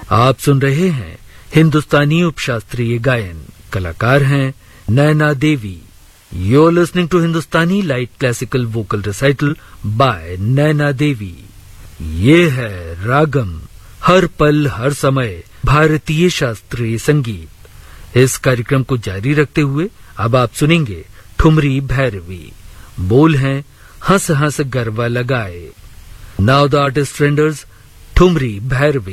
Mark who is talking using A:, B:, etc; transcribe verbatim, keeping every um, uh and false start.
A: आप सुन रहे हैं हिंदुस्तानी उपशास्त्रीय गायन। कलाकार हैं Naina Devi. You're listening to Hindustani light classical vocal recital bye Naina Devi. ये है रागम, हर पल हर समय भारतीय शास्त्रीय संगीत। इस कार्यक्रम को जारी रखते हुए अब आप सुनेंगे ठुमरी भैरवी। बोल हैं हंस हंस गरबा लगाए। Now the artist renders thumri Bhairavi.